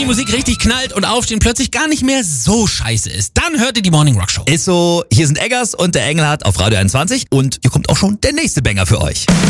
die Musik richtig knallt und Aufstehen plötzlich gar nicht mehr so scheiße ist, dann hört ihr die Morning Rock Show. Ist so, hier sind Eggers und der Engelhardt auf Radio 21 und hier kommt auch schon der nächste Banger für euch.